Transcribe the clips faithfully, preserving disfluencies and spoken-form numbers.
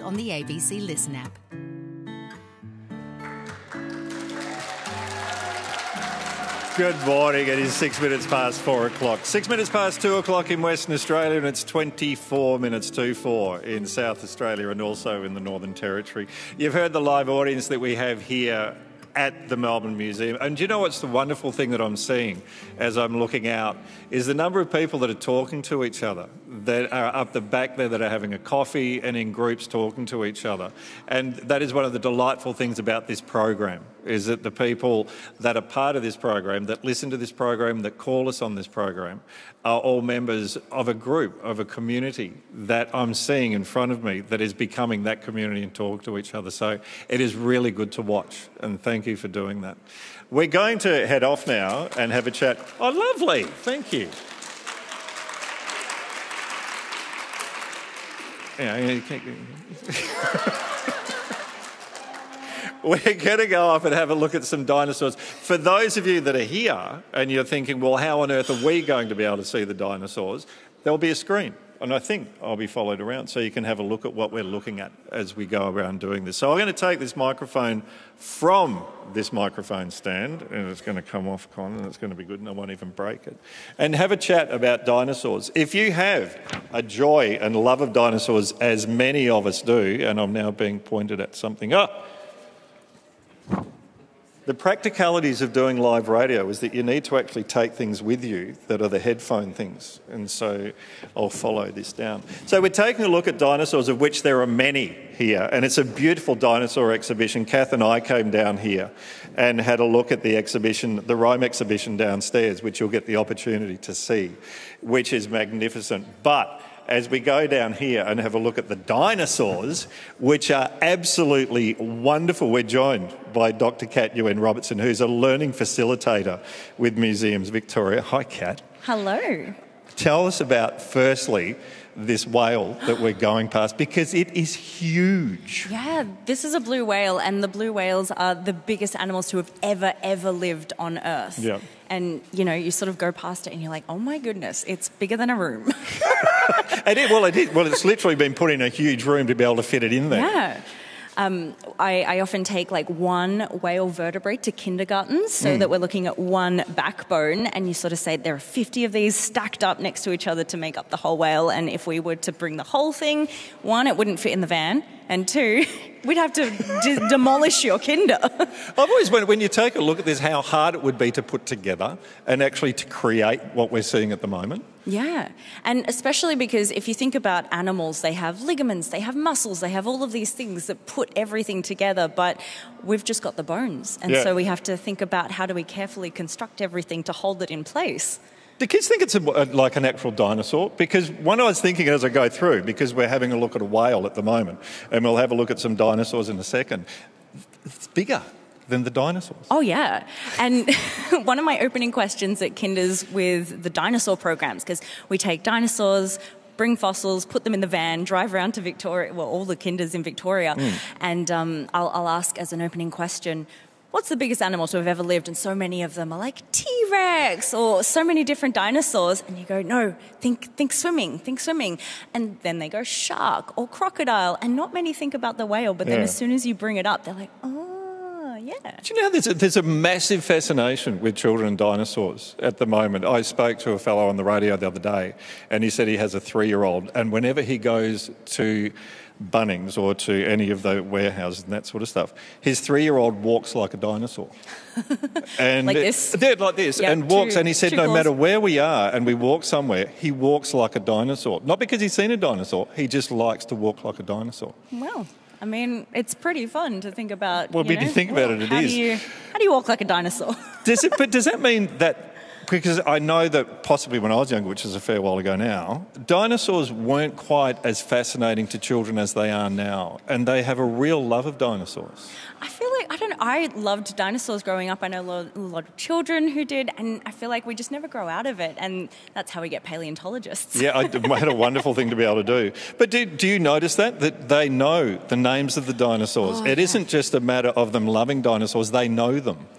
on the A B C Listen app. Good morning. It is six minutes past four o'clock. Six minutes past two o'clock in Western Australia, and it's twenty-four minutes to four in South Australia and also in the Northern Territory. You've heard the live audience that we have here at the Melbourne Museum. And do you know what's the wonderful thing that I'm seeing as I'm looking out is the number of people that are talking to each other, that are up the back there that are having a coffee and in groups talking to each other. And that is one of the delightful things about this program, is that the people that are part of this program, that listen to this program, that call us on this program, are all members of a group, of a community that I'm seeing in front of me that is becoming that community and talk to each other. So it is really good to watch, and thank you for doing that. We're going to head off now and have a chat. Oh, lovely. Thank you. Yeah, you can't... We're going to go off and have a look at some dinosaurs. For those of you that are here and you're thinking, well, how on earth are we going to be able to see the dinosaurs? There'll be a screen, and I think I'll be followed around so you can have a look at what we're looking at as we go around doing this. So I'm going to take this microphone from this microphone stand, and it's going to come off, Con, and it's going to be good, and I won't even break it, and have a chat about dinosaurs. If you have a joy and love of dinosaurs, as many of us do, and I'm now being pointed at something. Oh! The practicalities of doing live radio is that you need to actually take things with you that are the headphone things, and so I'll follow this down. So we're taking a look at dinosaurs, of which there are many here, and it's a beautiful dinosaur exhibition. Kath and I came down here and had a look at the exhibition, the Rome exhibition downstairs, which you'll get the opportunity to see, which is magnificent. But as we go down here and have a look at the dinosaurs, which are absolutely wonderful, we're joined by Doctor Kat Yuen Robertson, who's a learning facilitator with Museums Victoria. Hi, Kat. Hello. Tell us about, firstly, this whale that we're going past, because it is huge. Yeah, this is a blue whale, and the blue whales are the biggest animals to have ever, ever lived on Earth. Yeah. And, you know, you sort of go past it and you're like, oh my goodness, it's bigger than a room. it is, well, it is, well, it's literally been put in a huge room to be able to fit it in there. Yeah. Um, I, I often take like one whale vertebrae to kindergarten so mm. that we're looking at one backbone, and you sort of say there are fifty of these stacked up next to each other to make up the whole whale, and if we were to bring the whole thing, one, it wouldn't fit in the van, and two, we'd have to de- demolish your kinder. I've always wondered, when you take a look at this, how hard it would be to put together and actually to create what we're seeing at the moment. Yeah, and especially because if you think about animals, they have ligaments, they have muscles, they have all of these things that put everything together, but we've just got the bones. And yeah. so we have to think about how do we carefully construct everything to hold it in place. Do kids think it's a, like an actual dinosaur? Because one I was thinking as I go through, because we're having a look at a whale at the moment, and we'll have a look at some dinosaurs in a second, it's bigger than the dinosaurs. Oh, yeah. And one of my opening questions at Kinders with the dinosaur programs, because we take dinosaurs, bring fossils, put them in the van, drive around to Victoria, well, all the Kinders in Victoria, mm. and um, I'll, I'll ask as an opening question, what's the biggest animal to have ever lived? And so many of them are like T-Rex or so many different dinosaurs. And you go, no, think think swimming, think swimming. And then they go shark or crocodile. And not many think about the whale. But then yeah. as soon as you bring it up, they're like, oh, yeah. Do you know there's a, there's a massive fascination with children and dinosaurs at the moment? I spoke to a fellow on the radio the other day, and he said he has a three-year-old, and whenever he goes to Bunnings or to any of the warehouses and that sort of stuff, his three-year-old walks like a dinosaur. and like this? Yeah, like this, yep, and walks, two, and he said no claws. Matter where we are and we walk somewhere, he walks like a dinosaur. Not because he's seen a dinosaur, he just likes to walk like a dinosaur. Well, I mean, it's pretty fun to think about. Well, you when know, you think about it, it how is. Do you, how do you walk like a dinosaur? Does it? But does that mean that... Because I know that possibly when I was younger, which is a fair while ago now, dinosaurs weren't quite as fascinating to children as they are now, and they have a real love of dinosaurs. I feel like, I don't know, I loved dinosaurs growing up. I know a lot, a lot of children who did, and I feel like we just never grow out of it, and that's how we get paleontologists. Yeah, I had a wonderful thing to be able to do. But do, do you notice that? That they know the names of the dinosaurs. Oh, it yeah. isn't just a matter of them loving dinosaurs, they know them.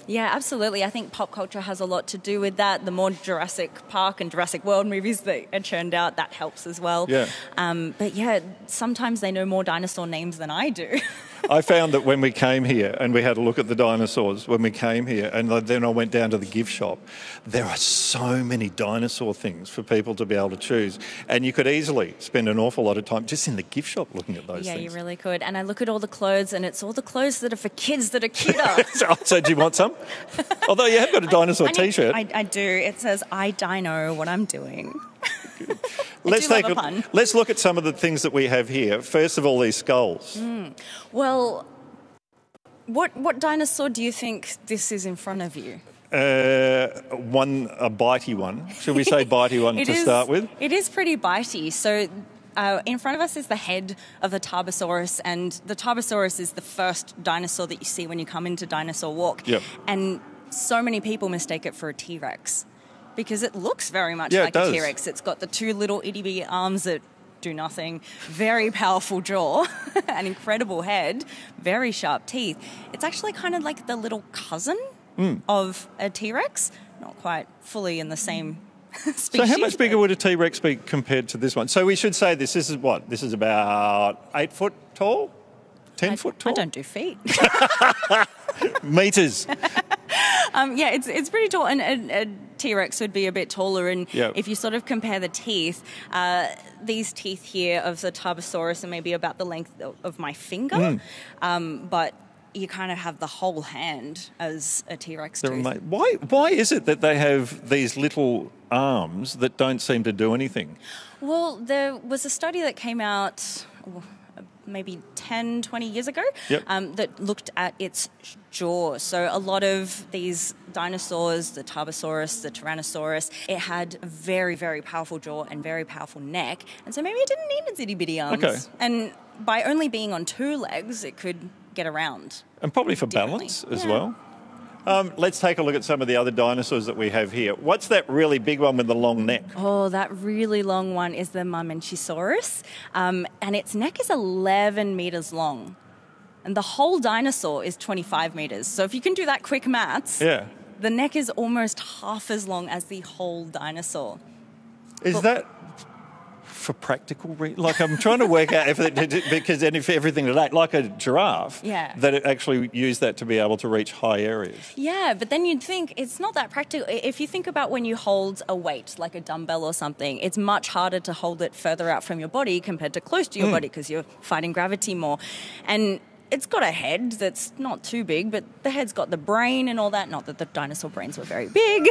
Yeah, absolutely. I think pop culture has a lot to do with that. The more Jurassic Park and Jurassic World movies that are churned out, that helps as well. Yeah. Um, but yeah, sometimes they know more dinosaur names than I do. I found that when we came here and we had a look at the dinosaurs when we came here, and then I went down to the gift shop, there are so many dinosaur things for people to be able to choose. And you could easily spend an awful lot of time just in the gift shop looking at those yeah, things. you really could. And I look at all the clothes, and it's all the clothes that are for kids that are cuter. so, so do you want some? Although you have got a dinosaur I, I need, T-shirt. I, I do. It says, I dino what I'm doing. Let's do take love a a, pun. let's look at some of the things that we have here. First of all, these skulls. Mm. Well, what what dinosaur do you think this is in front of you? Uh, one, a bitey one. Should we say bitey one to is, start with? It is pretty bitey. So uh, in front of us is the head of the Tarbosaurus, and the Tarbosaurus is the first dinosaur that you see when you come into Dinosaur Walk. Yep. And so many people mistake it for a T-Rex because it looks very much Yeah, it like a does. T-Rex. It's got the two little itty-bitty arms that do nothing, very powerful jaw, an incredible head, very sharp teeth. It's actually kind of like the little cousin mm. of a T-Rex, not quite fully in the same species. So how much bigger would a T-Rex be compared to this one? So we should say this, this is what? This is about eight foot tall? Ten I, foot tall? I don't do feet. Metres. Um, yeah, it's it's pretty tall, and a, a T-Rex would be a bit taller. And Yep. if you sort of compare the teeth, uh, these teeth here of the Tarbosaurus are maybe about the length of, of my finger, Mm. um, but you kind of have the whole hand as a T-Rex They're tooth. ama- Why, why is it that they have these little arms that don't seem to do anything? Well, there was a study that came out oh, maybe ten, twenty years ago Yep. um, that looked at its jaw. So a lot of these dinosaurs, the Tarbosaurus, the Tyrannosaurus, it had a very, very powerful jaw and very powerful neck. And so maybe it didn't need its itty-bitty arms. Okay. And by only being on two legs, it could get around. And probably for Differently. balance as Yeah. well. Um, let's take a look at some of the other dinosaurs that we have here. What's that really big one with the long neck? Oh, that really long one is the Mamenchisaurus, um, and its neck is eleven metres long. And the whole dinosaur is twenty-five metres. So if you can do that quick maths, Yeah. the neck is almost half as long as the whole dinosaur. Is Well- that for practical reasons? Like, I'm trying to work out if it, because then if everything like, like a giraffe, Yeah. that it actually used that to be able to reach high areas. Yeah, but then you'd think it's not that practical. If you think about when you hold a weight, like a dumbbell or something, it's much harder to hold it further out from your body compared to close to your Mm. body because you're fighting gravity more. And it's got a head that's not too big, but the head's got the brain and all that. Not that the dinosaur brains were very big,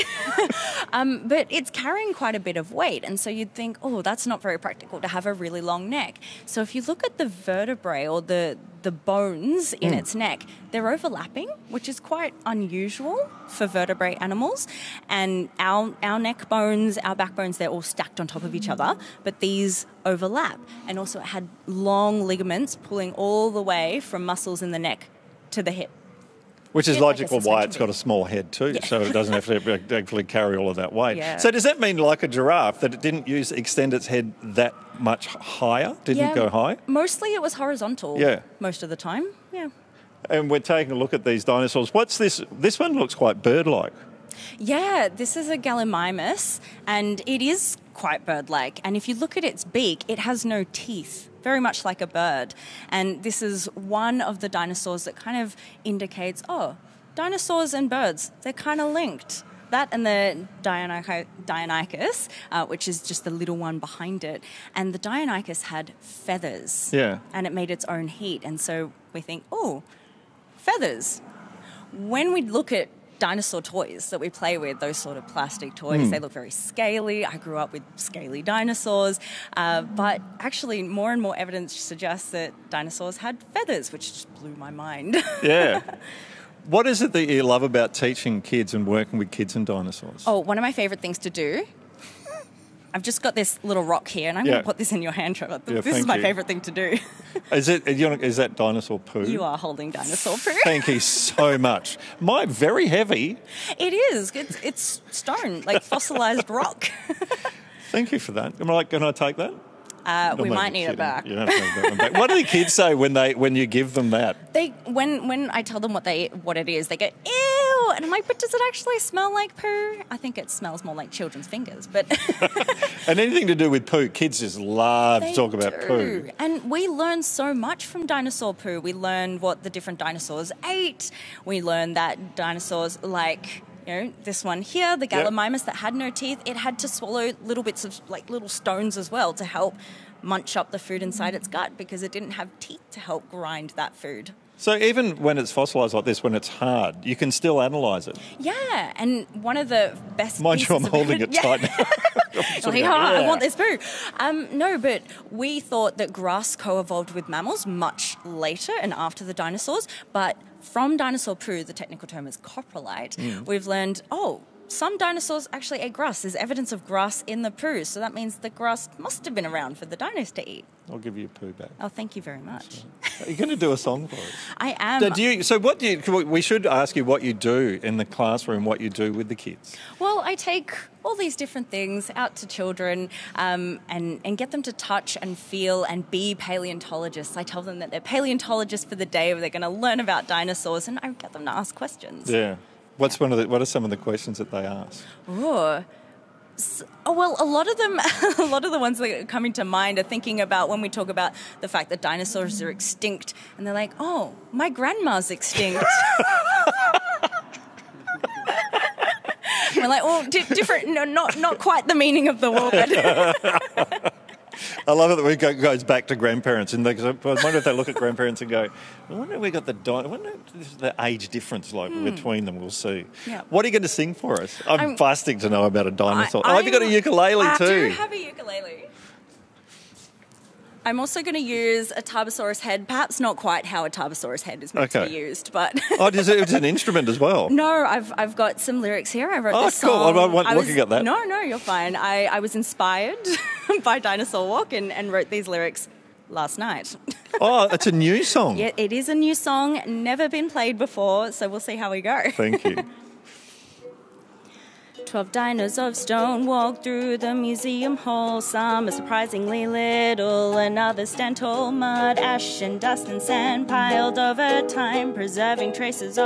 um, but it's carrying quite a bit of weight. And so you'd think, oh, that's not very practical to have a really long neck. So if you look at the vertebrae or the, the bones in Mm. its neck, they're overlapping, which is quite unusual for vertebrate animals. And our, our neck bones, our backbones, they're all stacked on top of each other, but these overlap. And also it had long ligaments pulling all the way from muscles in the neck to the hip. Which is Bit like a logical why suspension it's got a bit. small head too, so it doesn't have to actually carry all of that weight. Yeah. So does that mean, like a giraffe, that it didn't use extend its head that much higher? Didn't Yeah, go high? Mostly it was horizontal. Yeah. Most of the time. Yeah. And we're taking a look at these dinosaurs. What's this? This one looks quite bird-like. Yeah, this is a Gallimimus, and it is quite bird-like. And if you look at its beak, it has no teeth, very much like a bird. And this is one of the dinosaurs that kind of indicates, oh, dinosaurs and birds, they're kind of linked. That and the Deinonychus, Deinonychus uh, which is just the little one behind it. And the Deinonychus had feathers. Yeah. And it made its own heat. And so we think, oh, feathers. When we look at dinosaur toys that we play with, those sort of plastic toys, Mm. they look very scaly. I grew up with scaly dinosaurs. Uh, but actually, more and more evidence suggests that dinosaurs had feathers, which just blew my mind. Yeah. What is it that you love about teaching kids and working with kids and dinosaurs? Oh, one of my favourite things to do. I've just got this little rock here, and I'm Yeah. going to put this in your hand, Trevor. Yeah, This is thank my you. favourite thing to do. Is it? you know, Is that dinosaur poo? You are holding dinosaur poo. Thank you so much. My very heavy. It is. It's, it's stone, like fossilised rock. Thank you for that. Am I like, can I take that? Uh, we I'm might only need it kidding. back. You don't have to take that one back. What do the kids say when they when you give them that? They when when I tell them what they what it is, they go ew, And I'm like, but does it actually smell like poo? I think it smells more like children's fingers. But And anything to do with poo, kids just love They to talk about do. poo. And we learn so much from dinosaur poo. We learn what the different dinosaurs ate. We learn that dinosaurs, like, you know, this one here, the Yep. Gallimimus that had no teeth, it had to swallow little bits of, like, little stones as well to help munch up the food inside its gut because it didn't have teeth to help grind that food. So even when it's fossilised like this, when it's hard, you can still analyse it. Yeah, and one of the best Mind you, pieces I'm of holding it Yeah. tight now. I'm Like, sort of going, "Oh, I "Yeah." want this poo. Um, no, but we thought that grass co-evolved with mammals much later and after the dinosaurs. But from dinosaur poo, the technical term is coprolite, Mm. we've learned, oh, some dinosaurs actually ate grass. There's evidence of grass in the poo. So that means the grass must have been around for the dinos to eat. I'll give you a poo back. Oh, thank you very much. Are you going to do a song for us? I am. So, do you, so what do you, we should ask you what you do in the classroom, what you do with the kids. Well, I take all these different things out to children um, and, and get them to touch and feel and be paleontologists. I tell them that they're paleontologists for the day, where they're going to learn about dinosaurs, and I get them to ask questions. Yeah. What's one of the, what are some of the questions that they ask? Oh. S- oh, well, a lot of them, a lot of the ones that are coming to mind are thinking about when we talk about the fact that dinosaurs are extinct, and they're like, "Oh, my grandma's extinct." We're like, "Well, di- different, no, not not quite the meaning of the word." I love it that we go, goes back to grandparents, and they, I wonder if they look at grandparents and go, "I wonder if we got the di- I wonder if the age difference like between them. We'll see." Yeah. What are you going to sing for us? I'm, I'm- fasting to know about a dinosaur. I- oh, have you got a I'm- ukulele I too? do have a ukulele. I'm also going to use a Tarbosaurus head, perhaps not quite how a Tarbosaurus head is meant Okay. to be used, but Oh, it's, it's an instrument as well. no, I've I've got some lyrics here. I wrote Oh, this cool. song. I wasn't I was- looking at that. No, no, you're fine. I, I was inspired by Dinosaur Walk and, and wrote these lyrics last night. Oh, it's a new song. Yeah, it is a new song, never been played before, so we'll see how we go. Thank you. Twelve dinos of stone walk through the museum hall. Some are surprisingly little, and others stand tall. Mud, ash, and dust and sand piled over time, preserving traces of